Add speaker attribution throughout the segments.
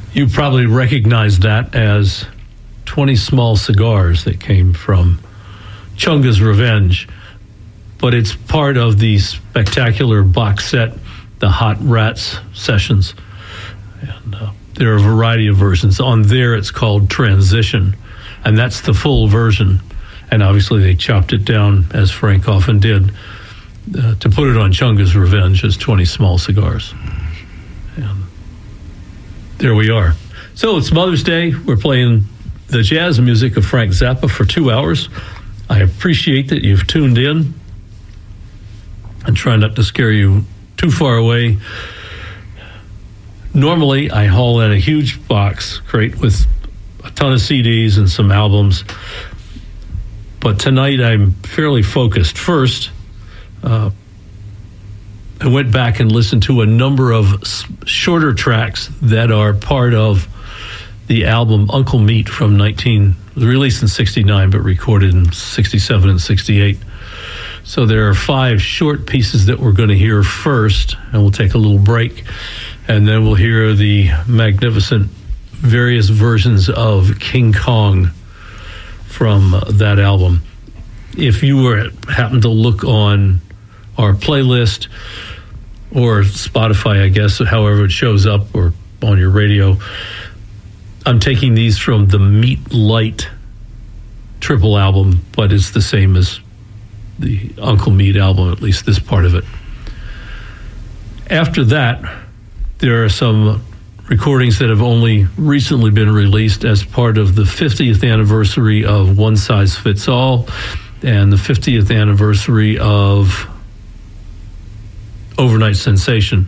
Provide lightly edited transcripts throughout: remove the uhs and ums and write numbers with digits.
Speaker 1: You probably recognize that as 20 Small Cigars that came from Chunga's Revenge, but it's part of the spectacular box set, the Hot Rats Sessions. And there are a variety of versions. On there, it's called Transition, and that's the full version. And obviously, they chopped it down, as Frank often did, to put it on Chunga's Revenge as 20 Small Cigars. And there we are. So it's Mother's Day. We're playing the jazz music of Frank Zappa for 2 hours. I appreciate that you've tuned in. I'm trying not to scare you too far away. Normally, I haul in a huge box crate with a ton of CDs and some albums. But tonight, I'm fairly focused. First, I went back and listened to a number of shorter tracks that are part of the album Uncle Meat from released in 69, but recorded in 67 and 68. So there are 5 short pieces that we're going to hear first, and we'll take a little break, and then we'll hear the magnificent various versions of King Kong from that album. If you happen to look on our playlist or Spotify, I guess, however it shows up, or on your radio, I'm taking these from the Meat Light triple album, but it's the same as the Uncle Meat album, at least this part of it. After that, there are some recordings that have only recently been released as part of the 50th anniversary of One Size Fits All and the 50th anniversary of Overnight Sensation.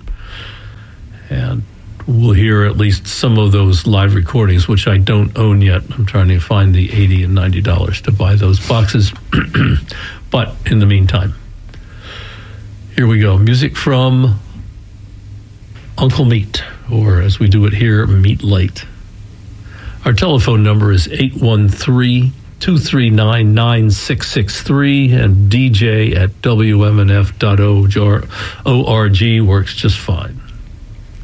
Speaker 1: And we'll hear at least some of those live recordings, which I don't own yet. I'm trying to find the $80 and $90 to buy those boxes. But in the meantime, here we go. Music from Uncle Meat, or as we do it here, Meat Light. Our telephone number is 813-239-9663, and DJ at WMNF.org works just fine.